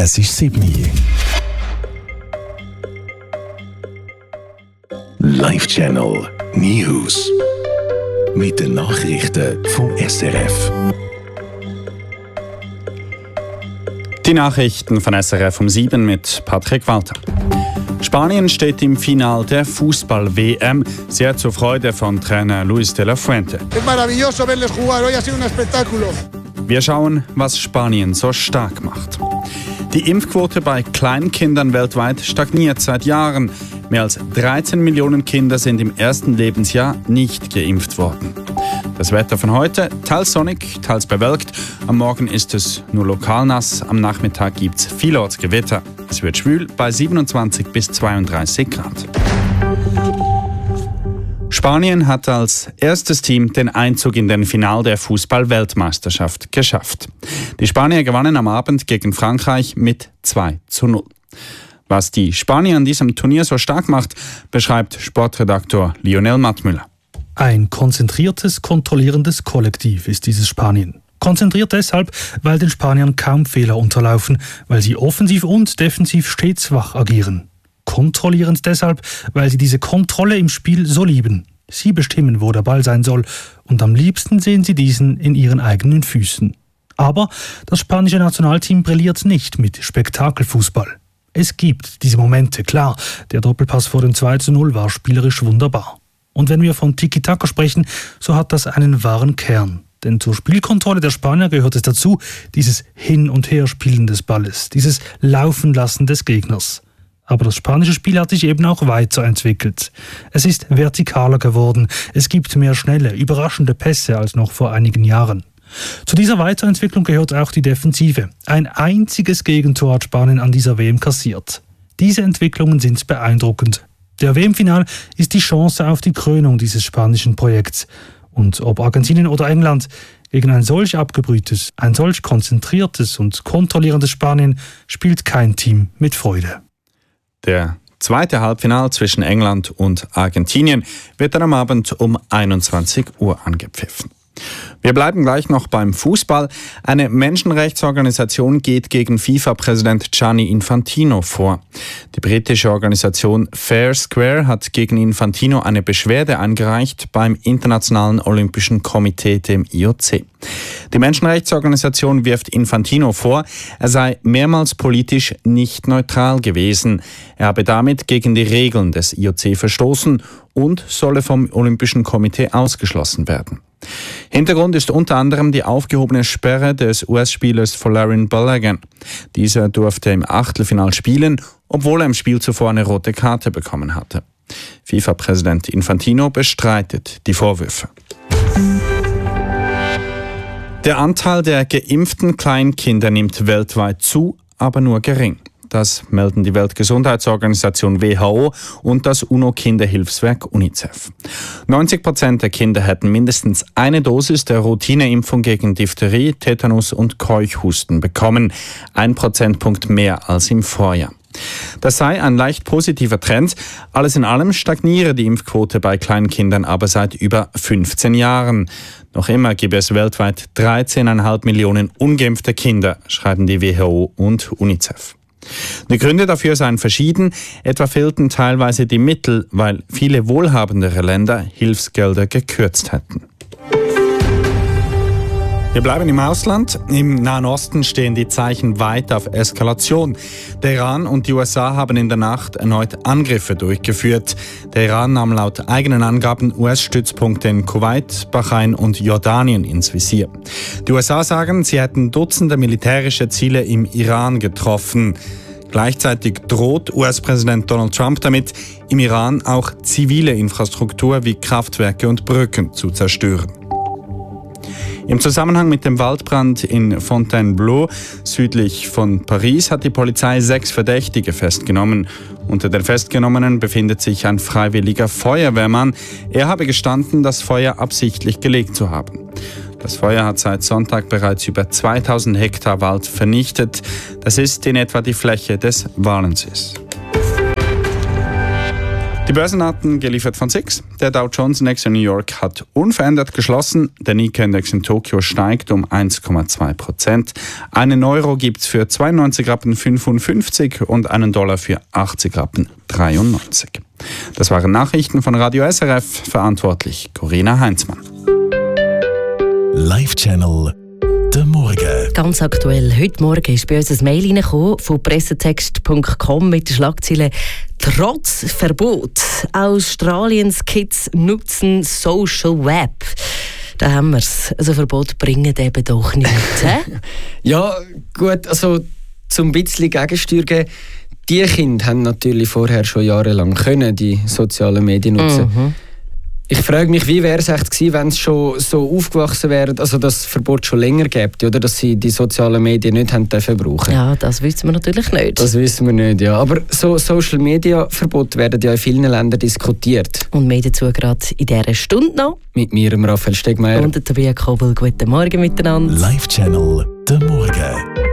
Es ist 7 Uhr. Live Channel News. Mit den Nachrichten vom SRF. Die Nachrichten von SRF um 7 mit Patrick Walter. Spanien steht im Finale der Fußball-WM, sehr zur Freude von Trainer Luis de la Fuente. Es maravilloso verles jugar, hoy ha sido un espectáculo. Wir schauen, was Spanien so stark macht. Die Impfquote bei Kleinkindern weltweit stagniert seit Jahren. Mehr als 13 Millionen Kinder sind im ersten Lebensjahr nicht geimpft worden. Das Wetter von heute, teils sonnig, teils bewölkt. Am Morgen ist es nur lokal nass, am Nachmittag gibt es vielorts Gewitter. Es wird schwül bei 27 bis 32 Grad. Spanien hat als erstes Team den Einzug in den Finale der Fußball-Weltmeisterschaft geschafft. Die Spanier gewannen am Abend gegen Frankreich mit 2:0. Was die Spanier an diesem Turnier so stark macht, beschreibt Sportredaktor Lionel Mattmüller. Ein konzentriertes, kontrollierendes Kollektiv ist dieses Spanien. Konzentriert deshalb, weil den Spaniern kaum Fehler unterlaufen, weil sie offensiv und defensiv stets wach agieren. Kontrollierend deshalb, weil sie diese Kontrolle im Spiel so lieben. Sie bestimmen, wo der Ball sein soll, und am liebsten sehen sie diesen in ihren eigenen Füßen. Aber das spanische Nationalteam brilliert nicht mit Spektakelfußball. Es gibt diese Momente, klar, der Doppelpass vor dem 2:0 war spielerisch wunderbar. Und wenn wir von Tiki-Taka sprechen, so hat das einen wahren Kern. Denn zur Spielkontrolle der Spanier gehört es dazu, dieses Hin- und Herspielen des Balles, dieses Laufenlassen des Gegners. Aber das spanische Spiel hat sich eben auch weiterentwickelt. Es ist vertikaler geworden, es gibt mehr schnelle, überraschende Pässe als noch vor einigen Jahren. Zu dieser Weiterentwicklung gehört auch die Defensive. Ein einziges Gegentor hat Spanien an dieser WM kassiert. Diese Entwicklungen sind beeindruckend. Der WM-Final ist die Chance auf die Krönung dieses spanischen Projekts. Und ob Argentinien oder England, gegen ein solch abgebrühtes, ein solch konzentriertes und kontrollierendes Spanien spielt kein Team mit Freude. Der zweite Halbfinale zwischen England und Argentinien wird dann am Abend um 21 Uhr angepfiffen. Wir bleiben gleich noch beim Fußball. Eine Menschenrechtsorganisation geht gegen FIFA-Präsident Gianni Infantino vor. Die britische Organisation Fair Square hat gegen Infantino eine Beschwerde eingereicht beim Internationalen Olympischen Komitee, dem IOC. Die Menschenrechtsorganisation wirft Infantino vor, er sei mehrmals politisch nicht neutral gewesen. Er habe damit gegen die Regeln des IOC verstoßen und solle vom Olympischen Komitee ausgeschlossen werden. Hintergrund ist unter anderem die aufgehobene Sperre des US-Spielers Folarin Balogun. Dieser durfte im Achtelfinal spielen, obwohl er im Spiel zuvor eine rote Karte bekommen hatte. FIFA-Präsident Infantino bestreitet die Vorwürfe. Der Anteil der geimpften Kleinkinder nimmt weltweit zu, aber nur gering. Das melden die Weltgesundheitsorganisation WHO und das UNO-Kinderhilfswerk UNICEF. 90% der Kinder hätten mindestens eine Dosis der Routineimpfung gegen Diphtherie, Tetanus und Keuchhusten bekommen. 1 Prozentpunkt mehr als im Vorjahr. Das sei ein leicht positiver Trend. Alles in allem stagniere die Impfquote bei Kleinkindern aber seit über 15 Jahren. Noch immer gibt es weltweit 13,5 Millionen ungeimpfte Kinder, schreiben die WHO und UNICEF. Die Gründe dafür seien verschieden, etwa fehlten teilweise die Mittel, weil viele wohlhabendere Länder Hilfsgelder gekürzt hätten. Wir bleiben im Ausland. Im Nahen Osten stehen die Zeichen weit auf Eskalation. Der Iran und die USA haben in der Nacht erneut Angriffe durchgeführt. Der Iran nahm laut eigenen Angaben US-Stützpunkte in Kuwait, Bahrain und Jordanien ins Visier. Die USA sagen, sie hätten Dutzende militärische Ziele im Iran getroffen. Gleichzeitig droht US-Präsident Donald Trump damit, im Iran auch zivile Infrastruktur wie Kraftwerke und Brücken zu zerstören. Im Zusammenhang mit dem Waldbrand in Fontainebleau, südlich von Paris, hat die Polizei 6 Verdächtige festgenommen. Unter den Festgenommenen befindet sich ein freiwilliger Feuerwehrmann. Er habe gestanden, das Feuer absichtlich gelegt zu haben. Das Feuer hat seit Sonntag bereits über 2000 Hektar Wald vernichtet. Das ist in etwa die Fläche des Walensees. Die Börsendaten geliefert von SIX. Der Dow Jones Index in New York hat unverändert geschlossen. Der Nikkei-Index in Tokio steigt um 1,2%. Einen Euro gibt es für 92,55 Rappen und einen Dollar für 80,93 Rappen. Das waren Nachrichten von Radio SRF. Verantwortlich Corinna Heinzmann. Live-Channel der Morgen. Ganz aktuell, heute Morgen ist bei uns ein Mail reingekommen von pressetext.com mit der Schlagzeile «Trotz Verbot. Australiens Kids nutzen Social Web». Da haben wir es. Also Verbot bringen eben doch nichts. Ja, gut, also zum bisschen Gegensteuer geben. Die Kinder haben natürlich vorher schon jahrelang die sozialen Medien nutzen. Mhm. Ich frage mich, wie wäre es echt gewesen, wenn es schon so aufgewachsen wäre, also dass das Verbot schon länger gibt, oder dass sie die sozialen Medien nicht haben dürfen brauchen. Ja, das wissen wir natürlich nicht. Das wissen wir nicht, ja. Aber so Social-Media-Verbote werden ja in vielen Ländern diskutiert. Und mehr dazu gerade in dieser Stunde noch. Mit mir, Raphael Stegmeier. Und Tobias Kobel. Guten Morgen miteinander. Live-Channel der Morgen.